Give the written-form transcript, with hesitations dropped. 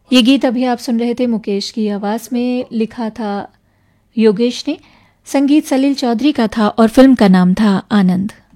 ये गीत अभी आप सुन रहे थे मुकेश की आवाज़ में, लिखा था योगेश ने, संगीत सलील चौधरी का था और फिल्म का नाम था आनंद।